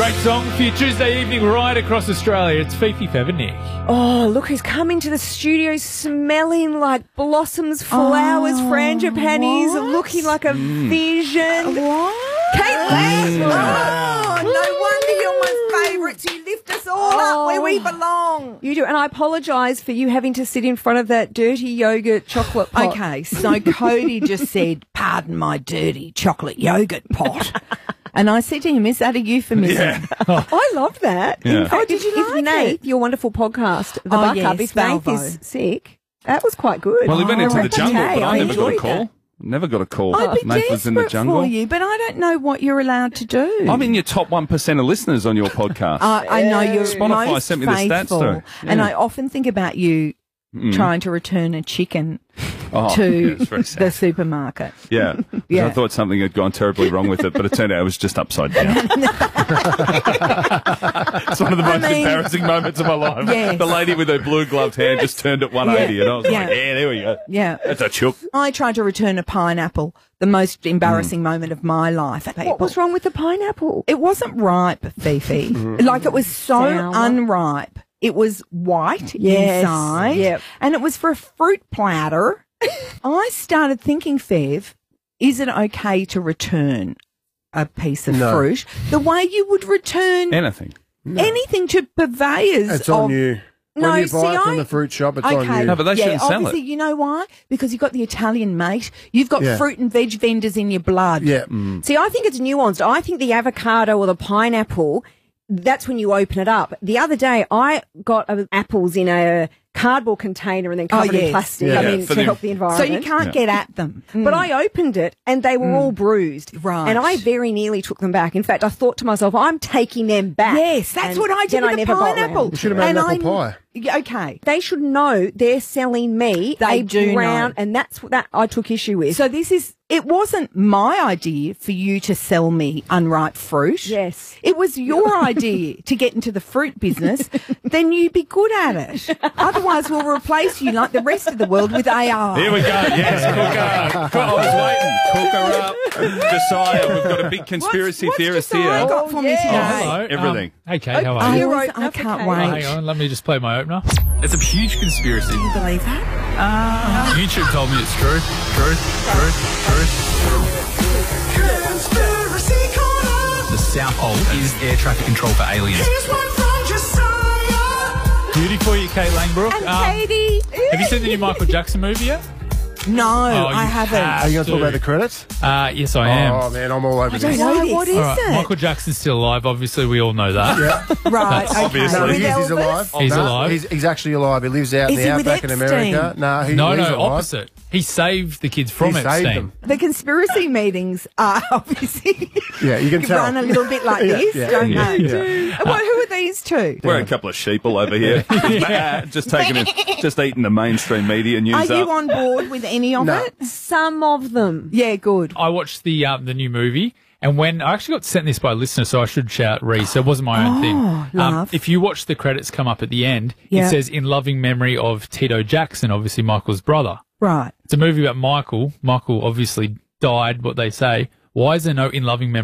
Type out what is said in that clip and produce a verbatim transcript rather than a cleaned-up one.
great song for your Tuesday evening right across Australia. It's Fifi Feathernick. Oh, look who's come into the studio smelling like blossoms, flowers, Oh, frangipanis, what? looking like a Mm. vision. What? Kate Lang! Oh, no wonder you're my favourite. You lift us all Oh. up where we belong. You do, and I apologise for you having to sit in front of that dirty yogurt chocolate pot. Okay, so Cody just said, pardon my dirty chocolate yogurt pot. And I said to him, is that a euphemism? Yeah. I love that. Yeah. In fact, Oh, did if, you if like Nath, it? your wonderful podcast, The Oh, Buck Up, yes, if Nath Valvo. is sick, that was quite good. Well, he went I into the reckon, jungle, hey, but I, I never got a enjoyed call. that. Never got a call. I'd be Nath was in the desperate jungle. for you, but I don't know what you're allowed to do. I'm in your top one percent of listeners on your podcast. I, I know you're Spotify most sent me the stats faithful, through. and Yeah. I often think about you Mm. trying to return a chicken Oh, to it's very sad. the supermarket. Yeah. 'Cause Yeah. I thought something had gone terribly wrong with it, but it turned out it was just upside down. It's one of the I most mean- embarrassing moments of my life. Yes. The lady with her blue gloved hand just turned at one eighty, Yeah. and I was Yeah. like, yeah, there we go. Yeah. That's a chook. I tried to return a pineapple, the most embarrassing moment of my life. People. What was wrong with the pineapple? It wasn't ripe, Fifi. Like it was so Sour. unripe. It was white Yes. inside. Yep. And it was for a fruit platter. I started thinking, Fev, is it okay to return a piece of No. fruit the way you would return Anything. anything to purveyors? It's on of- you. When No, you see, buy it from I- the fruit shop, it's Okay. on you. No, but they yeah, shouldn't sell obviously, it. you know why? Because you've got the Italian mate. You've got Yeah. fruit and veg vendors in your blood. yeah. See, I think it's nuanced. I think the avocado or the pineapple, that's when you open it up. The other day, I got uh, apples in a cardboard container and then covered yes. in plastic. Yeah. I Yeah, mean, for to the- help the So environment. you can't Yeah. get at them. But I opened it and they were all bruised. Right. And I very nearly took them back. In fact, I thought to myself, I'm taking them back. Yes, that's And what I did then with I the never got pineapple. round. You should have made And an apple I'm- pie. Yeah, okay. They should know they're selling me They a do brown, know. and that's what that I took issue with. So this is, it wasn't my idea for you to sell me unripe fruit. Yes. It was your idea to get into the fruit business. Then you'd be good at it. Otherwise, we'll replace you like the rest of the world with A I. Here we go. Yes, Cooker. Cook- I was waiting. Cooker up. Josiah, we've got a big conspiracy what's theorist Josiah here. got for me yeah. today? hello. Everything. Um, hey, Kate, how are I, you? always, opener I for can't Kate. Oh, wait. hang on, let me just play my opener. It's a huge conspiracy. Can you believe that? YouTube told me it's true. True. True. True. The South Pole is air traffic control for aliens. Beauty for you, Kate Langbrook. And Um, Katie. have you seen the new Michael Jackson movie yet? No, Oh, I you haven't. have. Are you going to talk to. about the credits? Uh, yes, I am. Oh, man, I'm all over I don't this. know Why, this. what is All right, it? Michael Jackson's still alive. Obviously, we all know that. Yeah. Right, okay. obviously. No, With he is. He's Elvis? alive. He's No, alive. He's, he's actually alive. He lives out Is in he the with outback in Epstein? America. No, he, No, he's no, alive. opposite. He saved the kids from He saved Epstein. them. The conspiracy meetings are obviously Yeah, you can tell. run a little bit like Yeah, this, yeah, don't yeah, they? yeah. Well, who are these two? We're a couple of sheeple over here. just taking it, just eating the mainstream media news Are up. you on board with any of No. it? Some of them. Yeah, good. I watched the um, the new movie, and when I actually got sent this by a listener, so I should shout Reese. It wasn't my own thing. Um, love. if you watch the credits come up at the end, Yeah. it says in loving memory of Tito Jackson, obviously Michael's brother. Right. It's a movie about Michael. Michael obviously died. What they say. Why is there no in loving memory?